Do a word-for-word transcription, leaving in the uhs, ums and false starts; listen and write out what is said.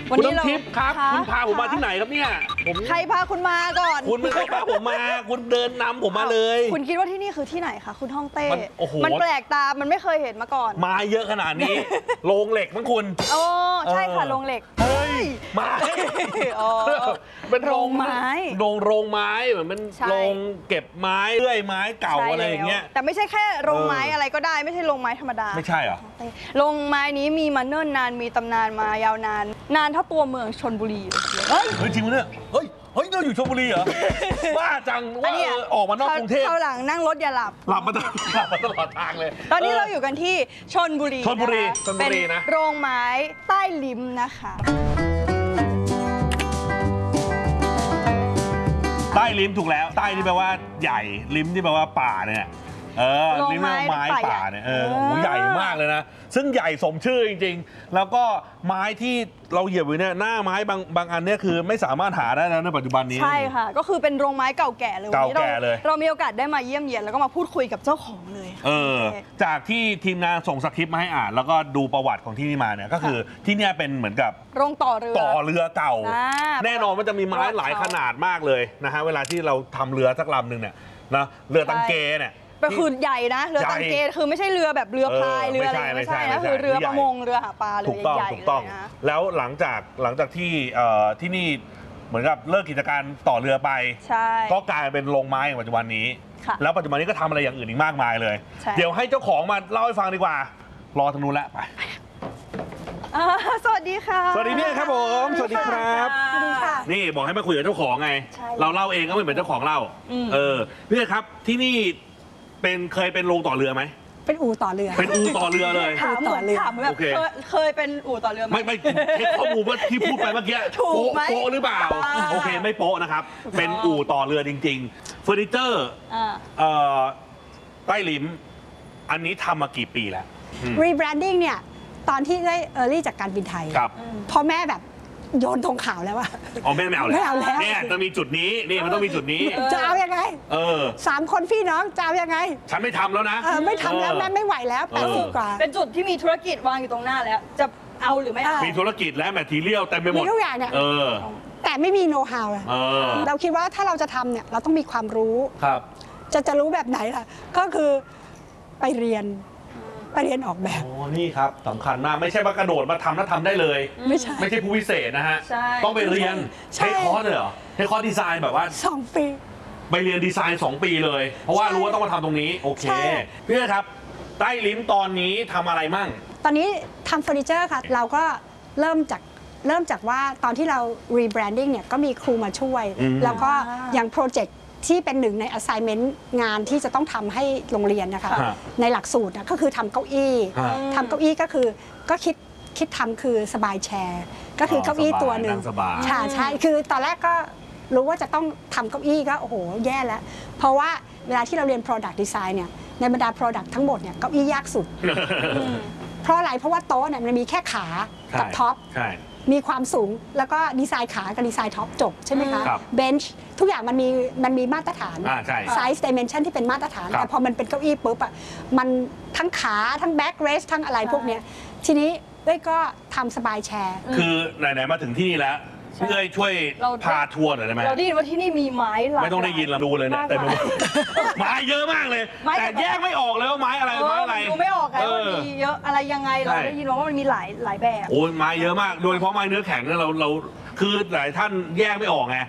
คุณน้ำทิพย์ครับคุณพาผมมาที่ไหนครับเนี่ยผมใครพาคุณมาก่อนคุณไม่เคยพาผมมาคุณเดินนำผมมาเลยคุณคิดว่าที่นี่คือที่ไหนคะคุณฮ่องเต้โอ้โหมันแปลกตามันไม่เคยเห็นมาก่อนไม้เยอะขนาดนี้โรงเหล็กมั้งคุณโอ้ใช่ค่ะโรงเหล็กเฮ้ยไม้เป็นโรงไม้โรงโรงไม้เหมือนเป็นโรงเก็บไม้เลื่อยไม้เก่าอะไรอย่างเงี้ยแต่ไม่ใช่แค่โรงไม้อะไรก็ได้ไม่ใช่โรงไม้ธรรมดาไม่ใช่เหรอโรงไม้นี้มีมาเนิ่นนานมีตำนานมายาวนานนานเท่าตัวเมืองชลบุรีเฮ้ยจริงมั้ยเนี่ยเฮ้ยเฮ้ยเราอยู่ชลบุรีเหรอบ้าจังว่าออกมานอกกรุงเทพคราวหลังนั่งรถอย่าหลับหลับมาตลอดหลับมาตลอดทางเลยตอนนี้เราอยู่กันที่ชลบุรีชลบุรีชลบุรีนะโรงไม้ใต้ลิ้มนะคะใต้ลิ้มถูกแล้วใต้นี่แปลว่าใหญ่ลิ้มนี่แปลว่าป่าเนี่ยเออลิ้มไม้ไม้ป่าเนี่ยเออโหใหญ่มากเลยนะซึ่งใหญ่สมชื่อจริงๆแล้วก็ไม้ที่เราเหยียบอยู่เนี่ยหน้าไม้บางบางอันเนี่ยคือไม่สามารถหาได้แล้วในปัจจุบันนี้ใช่ค่ะก็คือเป็นโรงไม้เก่าแก่เลยเก่าแก่เลยเรามีโอกาสได้มาเยี่ยมเยียนแล้วก็มาพูดคุยกับเจ้าของเลยเออจากที่ทีมงานส่งสคริปต์มาให้อ่านแล้วก็ดูประวัติของที่นี่มาเนี่ยก็คือที่นี่เป็นเหมือนกับโรงต่อเรือต่อเรือเก่าแน่นอนมันจะมีไม้หลายขนาดมากเลยนะฮะเวลาที่เราทำเรือสักลำหนึ่งเนี่ยนะเรือตังเกเนี่ยก็คือใหญ่นะเรือตังเกคือไม่ใช่เรือแบบเรือพายเรืออะไรไม่ใช่นะคือเรือประมงเรือหาปลาเรือใหญ่ถูกต้องแล้วหลังจากหลังจากที่ที่นี่เหมือนกับเลิกกิจการต่อเรือไปก็กลายเป็นโรงไม้ในปัจจุบันนี้แล้วปัจจุบันนี้ก็ทำอะไรอย่างอื่นอีกมากมายเลยเดี๋ยวให้เจ้าของมาเล่าให้ฟังดีกว่ารอทางนู้นแล้วไปสวัสดีค่ะสวัสดีพี่ครับผมสวัสดีครับสวัสดีค่ะนี่บอกให้มาคุยกับเจ้าของไงเราเล่าเองก็ไม่เหมือนเจ้าของเล่าเออพี่ครับที่นี่เป็นเคยเป็นโรงต่อเรือไหมเป็นอู่ต่อเรือเป็นอู่ต่อเรือเลยถามต่อเรือแบบเคยเป็นอู่ต่อเรือไหมไม่ไม่เช็คข้อมูลว่าที่พูดไปเมื่อกี้โป๊ะโป๊ะหรือเปล่าโอเคไม่โป๊ะนะครับเป็นอู่ต่อเรือจริงๆเฟอร์นิเจอร์ใต้ลิ้มอันนี้ทำมากี่ปีแล้วรีแบรนดิ้งเนี่ยตอนที่ได้เออร์ลี่จากการบินไทยพอแม่แบบโยนธงขาวแล้วอะอ๋อแม่ไม่เอาแล้วเนี่ยจะมีจุดนี้นี่มันต้องมีจุดนี้จะเอายังไงเออสามคนพี่น้องจะเอายังไงฉันไม่ทำแล้วนะเออไม่ทำแล้วแม่ไม่ไหวแล้วแปดสิบกว่าเป็นจุดที่มีธุรกิจวางอยู่ตรงหน้าแล้วจะเอาหรือไม่เอามีธุรกิจและแมททีเรียลเต็มไปหมดมีทุกอย่างเนี่ยเออแต่ไม่มีโน้ตฮาวเลยเราคิดว่าถ้าเราจะทำเนี่ยเราต้องมีความรู้ครับจะจะรู้แบบไหนล่ะก็คือไปเรียนไปเรียนออกแบบอ๋อนี่ครับสำคัญมากไม่ใช่ว่ากระโดดมาทำแล้วทำได้เลยไม่ใช่ไม่ใช่ผู้พิเศษนะฮะต้องไปเรียนเทคคอร์สเลยเหรอเทคคอร์สดีไซน์แบบว่าสองปีไปเรียนดีไซน์สองปีเลยเพราะว่ารู้ว่าต้องมาทำตรงนี้โอเคพี่ครับใต้ลิ้มตอนนี้ทำอะไรมั่งตอนนี้ทำเฟอร์นิเจอร์ค่ะเราก็เริ่มจากเริ่มจากว่าตอนที่เรารีแบรนดิ้งเนี่ยก็มีครูมาช่วยแล้วก็อย่างโปรเจกต์ที่เป็นหนึ่งใน assignment งานที่จะต้องทำให้โรงเรียนนะคะในหลักสูตรนะก็คือทำเก้าอี้ทำเก้าอี้ก็คือก็คิดคิดทำคือสบายแชร์ก็คือเก้าอี้ตัวหนึ่งใช่ใช่คือตอนแรกก็รู้ว่าจะต้องทำเก้าอี้ก็โอ้โหแย่แล้วเพราะว่าเวลาที่เราเรียน product design เนี่ยในบรรดา product ทั้งหมดเนี่ยเก้าอี้ยากสุดเพราะอะไรเพราะว่าโต๊ะเนี่ยมันมีแค่ขากับท็อปมีความสูงแล้วก็ดีไซน์ขากับดีไซน์ท็อปจบใช่ไหมคะเบนช์ทุกอย่างมันมีมันมีมาตรฐานไซส์ดิเมนชันที่เป็นมาตรฐานแต่พอมันเป็นเก้าอี้ปุ๊บอ่ะมันทั้งขาทั้งแบ็กเรสทั้งอะไรพวกเนี้ยทีนี้เอ้ยก็ทำสบายแชร์คือไหนๆมาถึงที่นี่แล้วพี่เอ้ยช่วยพาทัวร์หน่อยได้ไหมเราได้ยินว่าที่นี่มีไม้หลายไม่ต้องได้ยินเราดูเลยเนี่ยแต่ไม้เยอะมากเลยแต่แยกไม่ออกเลยว่าไม้อะไรไม้อะไรดูไม่ออกไงว่ามีเยอะอะไรยังไงเราได้ยินว่ามันมีหลายหลายแบบโอ้ยไม้เยอะมากโดยเฉพาะไม้เนื้อแข็งเนี่ยเราเราคือหลายท่านแยกไม่ออกไง